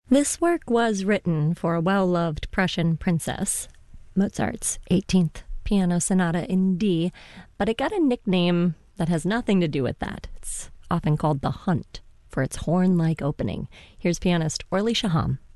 This work was written for a well-loved Prussian princess, Mozart's 18th Piano Sonata in D, but it got a nickname that has nothing to do with that. It's often called the Hunt for its horn-like opening. Here's pianist Orly Shaham.